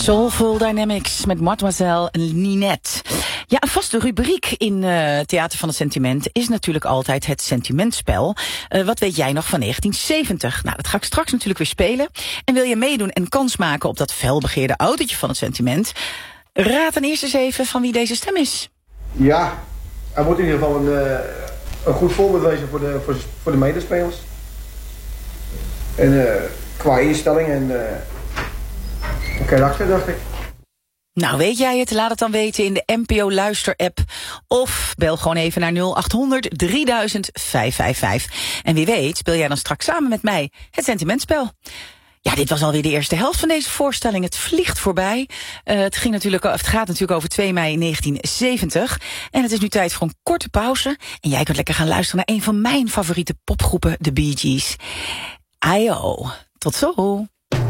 Soulful Dynamics met Mademoiselle Ninette. Ja, een vaste rubriek in Theater van het Sentiment is natuurlijk altijd het sentimentspel. Wat weet jij nog van 1970? Nou, dat ga ik straks natuurlijk weer spelen. En wil je meedoen en kans maken op dat felbegeerde autootje van het sentiment? Raad dan eerst eens even van wie deze stem is. Ja, hij moet in ieder geval een goed voorbeeld wezen voor de medespelers. En qua instelling en karakter, dacht ik. Nou, weet jij het? Laat het dan weten in de NPO Luister-app. Of bel gewoon even naar 0800 3000 555. En wie weet speel jij dan straks samen met mij het sentimentspel. Ja, dit was alweer de eerste helft van deze voorstelling. Het vliegt voorbij. Het gaat natuurlijk over 2 mei 1970. En het is nu tijd voor een korte pauze. En jij kunt lekker gaan luisteren naar een van mijn favoriete popgroepen, de Bee Gees. I.O. Tot zo.